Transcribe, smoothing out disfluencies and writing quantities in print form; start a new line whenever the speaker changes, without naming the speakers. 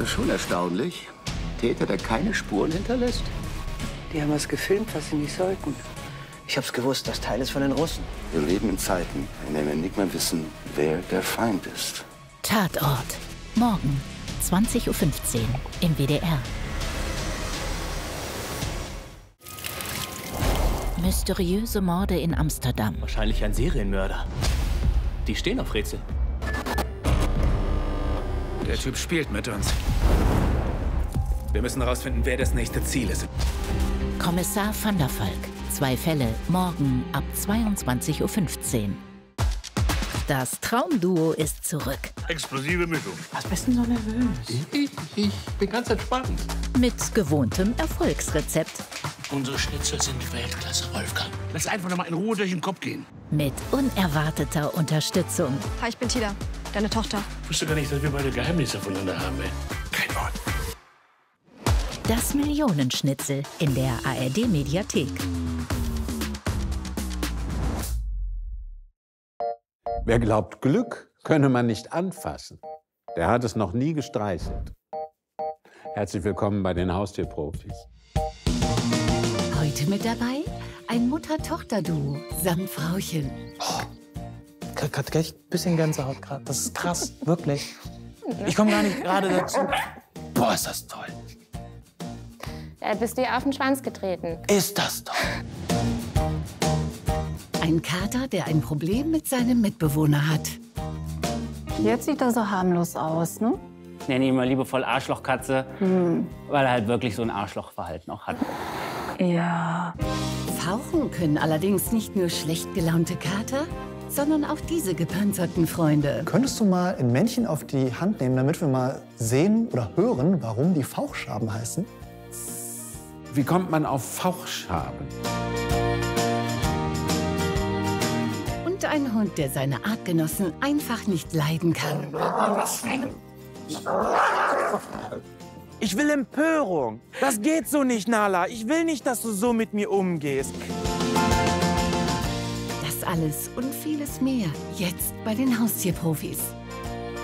Das ist schon erstaunlich. Täter, der keine Spuren hinterlässt.
Die haben was gefilmt, was sie nicht sollten. Ich hab's gewusst, das Teil ist von den Russen.
Wir leben in Zeiten, in denen wir nicht mehr wissen, wer der Feind ist.
Tatort. Morgen, 20:15 Uhr im WDR. Mysteriöse Morde in Amsterdam.
Wahrscheinlich ein Serienmörder. Die stehen auf Rätsel.
Der Typ spielt mit uns. Wir müssen herausfinden, wer das nächste Ziel ist.
Kommissar van der Valk. 2 Fälle, morgen ab 22:15 Uhr. Das Traumduo ist zurück.
Explosive Mischung.
Was bist denn so nervös?
Ich bin ganz entspannt.
Mit gewohntem Erfolgsrezept.
Unsere Schnitzel sind Weltklasse, Wolfgang. Lass einfach noch mal in Ruhe durch den Kopf gehen.
Mit unerwarteter Unterstützung.
Hi, ich bin Tida, deine Tochter.
Ich wusste gar nicht, dass wir beide Geheimnisse voneinander haben, ey.
Kein Wort.
Das Millionenschnitzel in der ARD-Mediathek.
Wer glaubt, Glück könne man nicht anfassen, der hat es noch nie gestreichelt. Herzlich willkommen bei den Haustierprofis.
Heute mit dabei ein Mutter-Tochter-Duo samt Frauchen.
Ich hatte echt ein bisschen Gänsehaut gerade. Das ist krass, wirklich. Ich komme gar nicht gerade dazu. Boah, ist das toll.
Da bist du ja auf den Schwanz getreten.
Ist das toll.
Ein Kater, der ein Problem mit seinem Mitbewohner hat.
Jetzt sieht er so harmlos aus, ne?
Ich nenne ihn mal liebevoll Arschlochkatze, weil er halt wirklich so ein Arschlochverhalten auch hat.
Ja.
Fauchen können allerdings nicht nur schlecht gelaunte Kater, sondern auch diese gepanzerten Freunde.
Könntest du mal ein Männchen auf die Hand nehmen, damit wir mal sehen oder hören, warum die Fauchschaben heißen?
Wie kommt man auf Fauchschaben?
Und ein Hund, der seine Artgenossen einfach nicht leiden kann.
Ich will Empörung. Das geht so nicht, Nala. Ich will nicht, dass du so mit mir umgehst.
Das alles und vieles mehr jetzt bei den Haustierprofis.